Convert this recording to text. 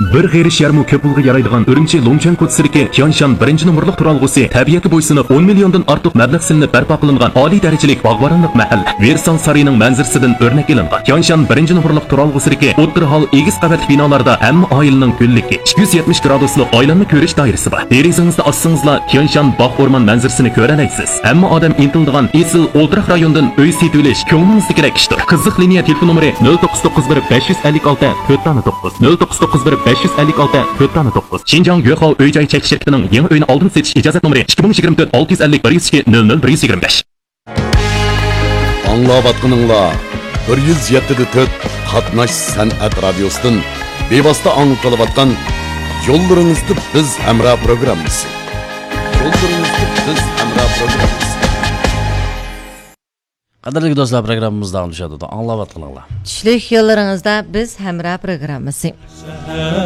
Bir g'irish yarmi ko'p pulga yaraydigan Urumchi Longchang Kotsirki Tianshan 1-numurliq turalg'usi tabiatga bo'ysunib 10 milliondan ortiq mablag' silinib barpo qilingan oliy darajalik bog'boronlik mahalla Versan sarining manzarasidan o'rnak ilingan. Tianshan 1-numurliq turalg'usidagi o'tir hol egiz qavatli binolarda hamma oilaning kunligi 270 graduslik oilanni ko'rish doirasi bor. Derizingizda ossingizlar Tianshan bog' o'rmon manzarasini ko'ralaysiz. Hamma odam intildigan esil o'ltiraq rayondan uy setib olish ko'nglingizni kerak ishdir. Qiziq liniya telefon nomeri 0991 556 409 0991 556 409. Xinjiang Yuehao uy-joy chekish shirkatining yangi uyni oldin setish ijozat nomeri 2024 650 102 00 125. Anglayotganinglar 107.4 Qatnash san'at radiosidan bevosita anglatayotgan Yo'llaringizda biz hamroh programmasi. Yo'llaringizda biz hamroh programmasi. Qadrli do'stlar, programmamiz davom etadi. Anglayotganinglar. Tushlik yo'llaringizda biz hamroh programmasi.